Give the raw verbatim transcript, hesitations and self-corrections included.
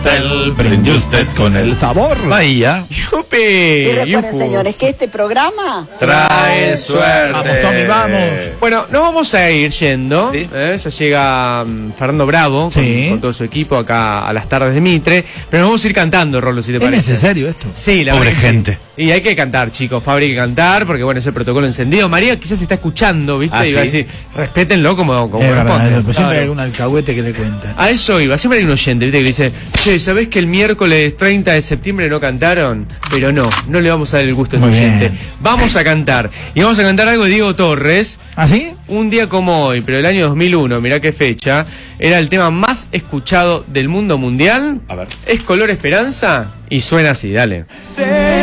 pastel, brinde usted con el sabor. Bahía. ¡Yupi! Y recuerden, Yujú. señores, que este programa Trae suerte. Vamos, Tommy, vamos. Bueno, nos vamos a ir yendo. Sí. ¿eh? Ya llega um, Fernando Bravo con, Sí. con todo su equipo acá a las tardes de Mitre. Pero nos vamos a ir cantando, Rolo, si te ¿Es parece. necesario esto? Sí, la Pobre verdad que sí. gente. Y hay que cantar, chicos. Fabri, hay que cantar, porque bueno, es el protocolo encendido. María quizás está escuchando, ¿viste? Ah, y va a ¿sí? decir, respétenlo como, como Es verdad, corresponde. pero siempre Claro. hay algún alcahuete que le cuenta. A eso iba, siempre hay un oyente, ¿viste? Que dice, che, ¿sabés que el miércoles treinta de septiembre no cantaron? Pero no, no le vamos a dar el gusto a ese Muy oyente. bien. Vamos a cantar. Y vamos a cantar algo de Diego Torres. ¿Ah, sí? Un día como hoy, pero el año dos mil uno, mirá qué fecha, era el tema más escuchado del mundo mundial. A ver. Es Color Esperanza y suena así, dale.